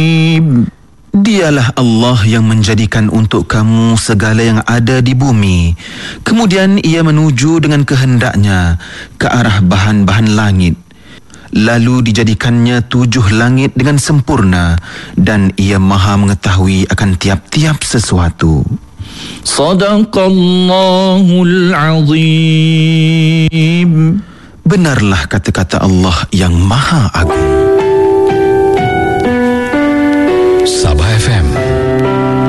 Dialah Allah yang menjadikan untuk kamu segala yang ada di bumi. Kemudian ia menuju dengan kehendaknya ke arah bahan-bahan langit. Lalu dijadikannya 7 langit dengan sempurna, dan ia maha mengetahui akan tiap-tiap sesuatu. Sadaqallahul azim. Benarlah kata-kata Allah yang maha agung. Sabah FM